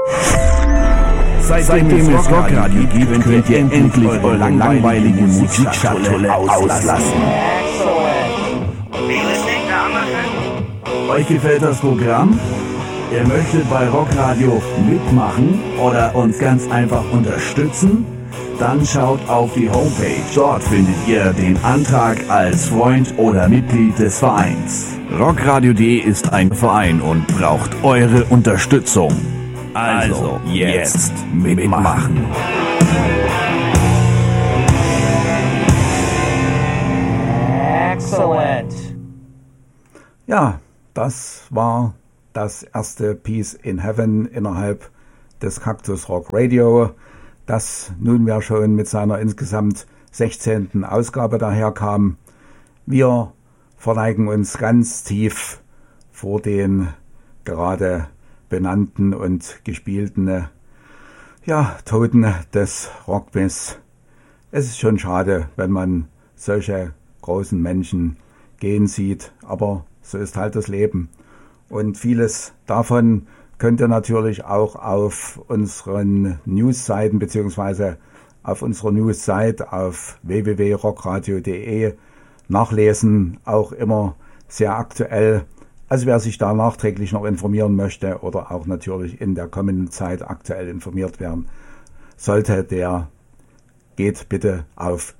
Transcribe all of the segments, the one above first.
Seitdem es Rockradio gibt, könnt ihr endlich eure langweilige Musikschatulle auslassen. Euch gefällt das Programm? Ihr möchtet bei Rockradio mitmachen oder uns ganz einfach unterstützen? Dann schaut auf die Homepage. Dort findet ihr den Antrag als Freund oder Mitglied des Vereins. Rockradio.de ist ein Verein und braucht eure Unterstützung. Also jetzt mitmachen. Excellent. Ja, das war das erste Peace in Heaven innerhalb des Cactus Rock Radio, das nunmehr schon mit seiner insgesamt 16. Ausgabe daherkam. Wir verneigen uns ganz tief vor den gerade benannten und gespielten Toten des Rockbiz. Es ist schon schade, wenn man solche großen Menschen gehen sieht, aber so ist halt das Leben. Und vieles davon könnt ihr natürlich auch auf unseren Newsseiten beziehungsweise auf unserer Newsseite auf www.rockradio.de nachlesen, auch immer sehr aktuell. Also wer sich da nachträglich noch informieren möchte oder auch natürlich in der kommenden Zeit aktuell informiert werden sollte, der geht bitte auf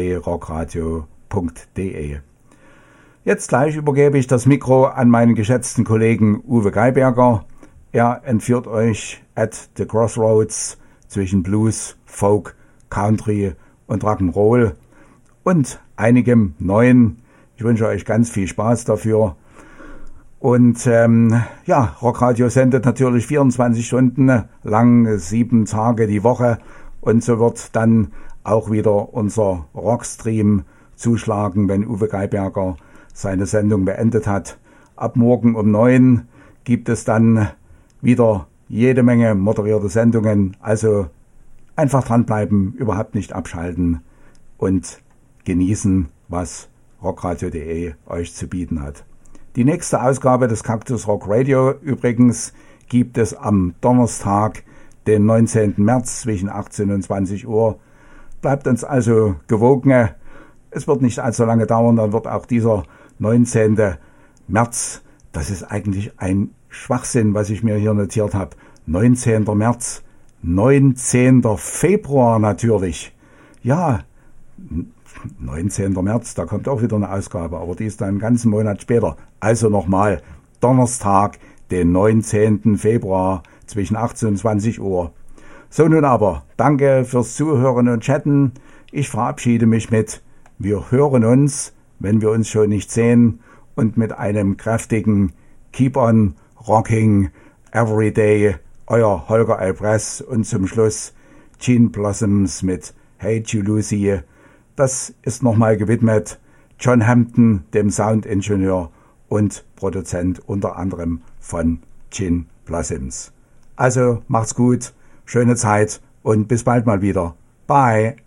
www.rockradio.de. Jetzt gleich übergebe ich das Mikro an meinen geschätzten Kollegen Uwe Geiberger. Er entführt euch at the Crossroads zwischen Blues, Folk, Country und Rock'n'Roll und einigem Neuen. Ich wünsche euch ganz viel Spaß dafür. Und Rockradio sendet natürlich 24 Stunden lang, 7 Tage die Woche. Und so wird dann auch wieder unser Rockstream zuschlagen, wenn Uwe Geiberger seine Sendung beendet hat. Ab morgen um 9 gibt es dann wieder jede Menge moderierte Sendungen. Also einfach dranbleiben, überhaupt nicht abschalten und genießen, was rockradio.de euch zu bieten hat. Die nächste Ausgabe des Cactus Rock Radio übrigens gibt es am Donnerstag, den 19. März zwischen 18 und 20 Uhr. Bleibt uns also gewogen. Es wird nicht allzu lange dauern, dann wird auch dieser 19. März, das ist eigentlich ein Schwachsinn, was ich mir hier notiert habe. 19. März, 19. Februar natürlich. Ja, 19. März, da kommt auch wieder eine Ausgabe, aber die ist dann einen ganzen Monat später. Also nochmal, Donnerstag, den 19. Februar zwischen 18 und 20 Uhr. So nun aber, danke fürs Zuhören und Chatten. Ich verabschiede mich mit, wir hören uns, wenn wir uns schon nicht sehen, und mit einem kräftigen Keep on Rocking Every Day, euer Holger Alpress, und zum Schluss Gin Blossoms mit Hey to Lucy. Das ist nochmal gewidmet John Hampton, dem Soundingenieur und Produzent unter anderem von Gin Blossoms. Also macht's gut, schöne Zeit und bis bald mal wieder. Bye!